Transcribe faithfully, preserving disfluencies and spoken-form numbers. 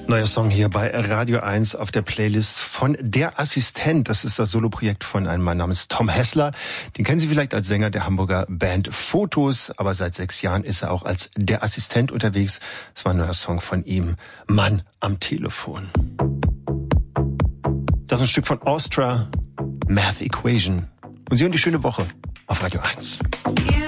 Neuer Song hier bei Radio eins auf der Playlist von Der Assistent. Das ist das Soloprojekt von einem Mann namens Tom Hessler. Den kennen Sie vielleicht als Sänger der Hamburger Band Fotos, aber seit sechs Jahren ist er auch als Der Assistent unterwegs. Das war ein neuer Song von ihm, Mann am Telefon. Das ist ein Stück von Austra, Math Equation. Und Sie hören die schöne Woche auf Radio eins.